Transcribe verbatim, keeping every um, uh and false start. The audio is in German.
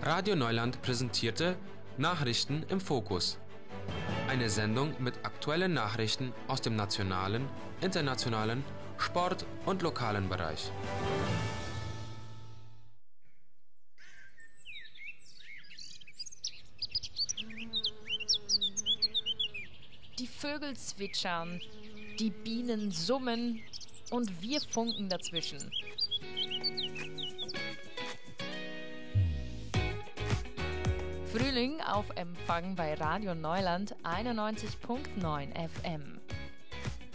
Radio Neuland präsentierte Nachrichten im Fokus. Eine Sendung mit aktuellen Nachrichten aus dem nationalen, internationalen, Sport- und lokalen Bereich. Die Vögel zwitschern, die Bienen summen und wir funken dazwischen. Frühling auf Empfang bei Radio Neuland einundneunzig Komma neun F M.